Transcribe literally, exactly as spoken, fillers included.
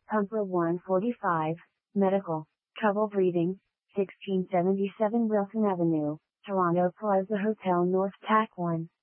Pumper one forty-five, Medical, Trouble Breathing, sixteen seventy-seven Wilson Avenue, Toronto Plaza Hotel North Tack one.